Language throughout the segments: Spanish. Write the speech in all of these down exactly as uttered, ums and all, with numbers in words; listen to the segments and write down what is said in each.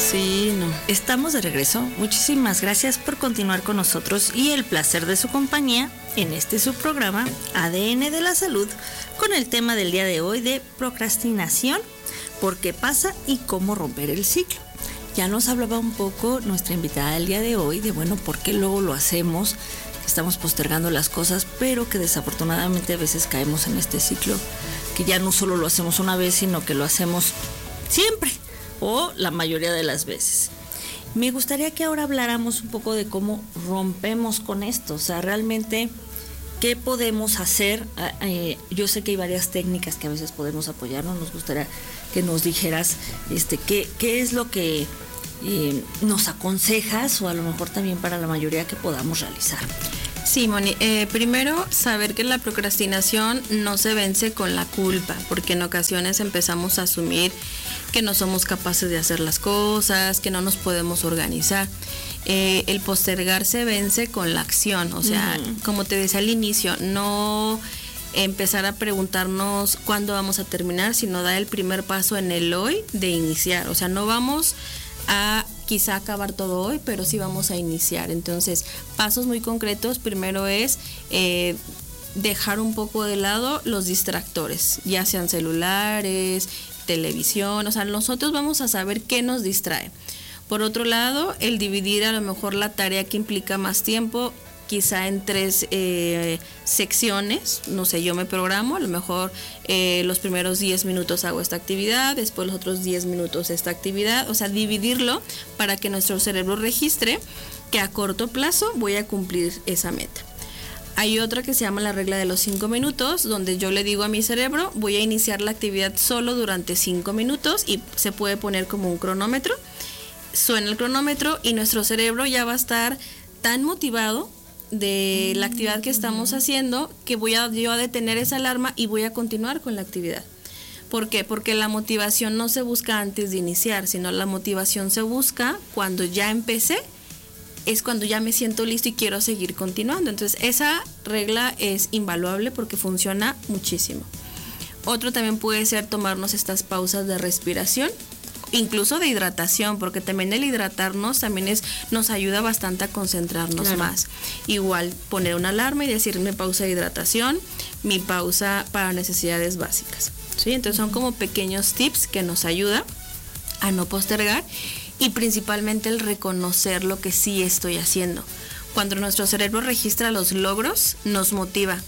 Sí, no. Estamos de regreso. Muchísimas gracias por continuar con nosotros y el placer de su compañía en este subprograma A D N de la Salud con el tema del día de hoy de procrastinación, por qué pasa y cómo romper el ciclo. Ya nos hablaba un poco nuestra invitada del día de hoy de, bueno, por qué luego lo hacemos, que estamos postergando las cosas, pero que desafortunadamente a veces caemos en este ciclo, que ya no solo lo hacemos una vez, sino que lo hacemos siempre o la mayoría de las veces. Me gustaría que ahora habláramos un poco de cómo rompemos con esto, o sea, realmente qué podemos hacer. Eh, yo sé que hay varias técnicas que a veces podemos apoyarnos, nos gustaría que nos dijeras este, qué, qué es lo que eh, nos aconsejas o a lo mejor también para la mayoría que podamos realizar. Sí, Moni, eh, primero saber que la procrastinación no se vence con la culpa, porque en ocasiones empezamos a asumir que no somos capaces de hacer las cosas, que no nos podemos organizar. Eh, el postergar se vence con la acción, o sea, uh-huh. como te decía al inicio, no empezar a preguntarnos cuándo vamos a terminar, sino dar el primer paso en el hoy de iniciar, o sea, no vamos a quizá acabar todo hoy, pero sí vamos a iniciar. Entonces, pasos muy concretos, primero es eh, dejar un poco de lado los distractores, ya sean celulares, televisión, o sea, nosotros vamos a saber qué nos distrae. Por otro lado, el dividir a lo mejor la tarea que implica más tiempo, quizá en tres eh, secciones, no sé, yo me programo, a lo mejor eh, los primeros diez minutos hago esta actividad, después los otros diez minutos esta actividad, o sea, dividirlo para que nuestro cerebro registre que a corto plazo voy a cumplir esa meta. Hay otra que se llama la regla de los cinco minutos, donde yo le digo a mi cerebro, voy a iniciar la actividad solo durante cinco minutos y se puede poner como un cronómetro. Suena el cronómetro y nuestro cerebro ya va a estar tan motivado de la actividad que estamos haciendo que voy a yo a detener esa alarma y voy a continuar con la actividad. ¿Por qué? Porque la motivación no se busca antes de iniciar, sino la motivación se busca cuando ya empecé, es cuando ya me siento listo y quiero seguir continuando. Entonces esa regla es invaluable porque funciona muchísimo. Otro también puede ser tomarnos estas pausas de respiración, incluso de hidratación, porque también el hidratarnos también es, nos ayuda bastante a concentrarnos claro. más. Igual poner una alarma y decir mi pausa de hidratación, mi pausa para necesidades básicas, ¿sí? Entonces son como pequeños tips que nos ayudan a no postergar y principalmente el reconocer lo que sí estoy haciendo. Cuando nuestro cerebro registra los logros, nos motiva,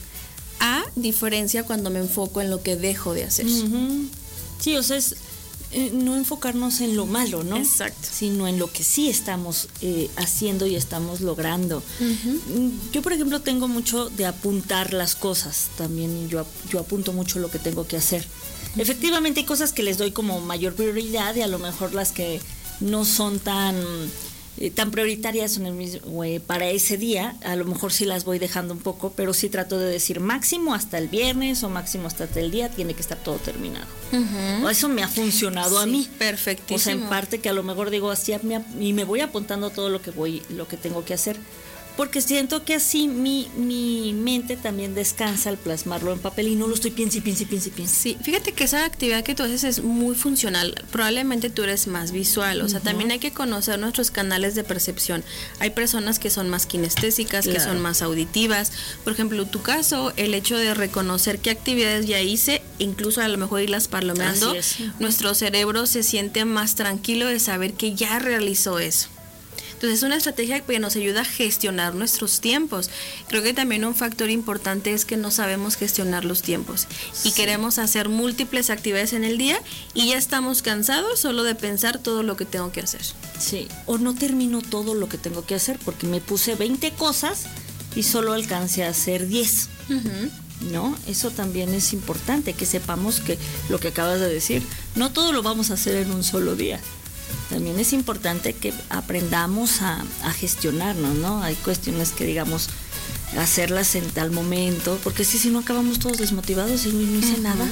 a diferencia cuando me enfoco en lo que dejo de hacer. Uh-huh. Sí, o sea, es Eh, no enfocarnos en lo malo, ¿no? Exacto. Sino en lo que sí estamos eh, haciendo y estamos logrando. Uh-huh. Yo, por ejemplo, tengo mucho de apuntar las cosas. También yo, yo apunto mucho lo que tengo que hacer. Uh-huh. Efectivamente hay cosas que les doy como mayor prioridad y a lo mejor las que no son tan eh, tan prioritarias en el mismo, eh, para ese día, a lo mejor sí las voy dejando un poco, pero sí trato de decir máximo hasta el viernes o máximo hasta el día tiene que estar todo terminado. Uh-huh. Eso me ha funcionado sí, a mí. Perfectísimo. O sea, en parte que a lo mejor digo así y me voy apuntando todo lo que voy, lo que tengo que hacer. Porque siento que así mi, mi mente también descansa al plasmarlo en papel y no lo estoy piense y piense y piense y piense. Sí, fíjate que esa actividad que tú haces es muy funcional. Probablemente tú eres más visual, o sea, uh-huh. también hay que conocer nuestros canales de percepción. Hay personas que son más kinestésicas, claro. que son más auditivas. Por ejemplo, en tu caso, el hecho de reconocer qué actividades ya hice, incluso a lo mejor irlas palomeando, uh-huh. nuestro cerebro se siente más tranquilo de saber que ya realizó eso. Entonces es una estrategia que nos ayuda a gestionar nuestros tiempos. Creo que también un factor importante es que no sabemos gestionar los tiempos y sí. queremos hacer múltiples actividades en el día y ya estamos cansados solo de pensar todo lo que tengo que hacer. Sí, o no termino todo lo que tengo que hacer porque me puse veinte cosas y solo alcancé a hacer diez. Uh-huh. ¿No? Eso también es importante, que sepamos que lo que acabas de decir, no todo lo vamos a hacer en un solo día. También es importante que aprendamos a, a gestionarnos, ¿no? Hay cuestiones que, digamos, hacerlas en tal momento, porque sí, si no acabamos todos desmotivados y no, no hice uh-huh. nada.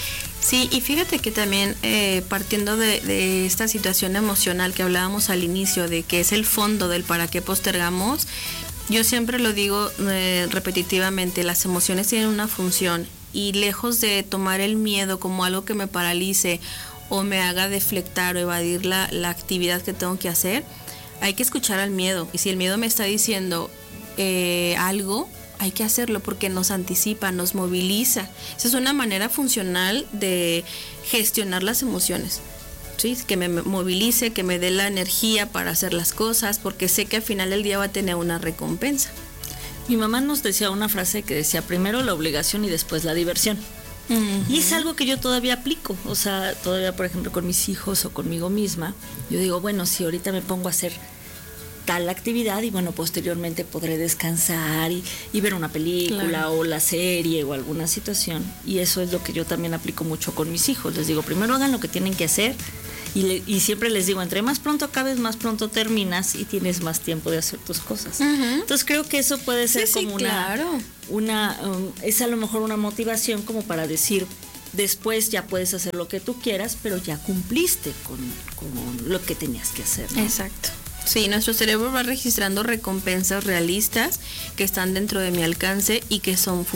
Sí, y fíjate que también eh, partiendo de, de esta situación emocional que hablábamos al inicio, de que es el fondo del para qué postergamos, yo siempre lo digo eh, repetitivamente, las emociones tienen una función y lejos de tomar el miedo como algo que me paralice o me haga deflectar o evadir la, la actividad que tengo que hacer, hay que escuchar al miedo. Y si el miedo me está diciendo eh, algo, hay que hacerlo porque nos anticipa, nos moviliza. Esa es una manera funcional de gestionar las emociones. ¿Sí? Que me movilice, que me dé la energía para hacer las cosas, porque sé que al final del día va a tener una recompensa. Mi mamá nos decía una frase que decía primero la obligación y después la diversión. Uh-huh. Y es algo que yo todavía aplico, o sea, todavía por ejemplo con mis hijos o conmigo misma, yo digo, bueno, si ahorita me pongo a hacer tal actividad y bueno, posteriormente podré descansar y, y ver una película, claro, o la serie o alguna situación, y eso es lo que yo también aplico mucho con mis hijos. Les digo, primero hagan lo que tienen que hacer y, le, y siempre les digo, entre más pronto acabes, más pronto terminas y tienes más tiempo de hacer tus cosas. Uh-huh. Entonces creo que eso puede ser, sí, como sí, una, claro, una um, es a lo mejor una motivación como para decir, después ya puedes hacer lo que tú quieras, pero ya cumpliste con, con lo que tenías que hacer, ¿no? Exacto. Sí, nuestro cerebro va registrando recompensas realistas que están dentro de mi alcance y que son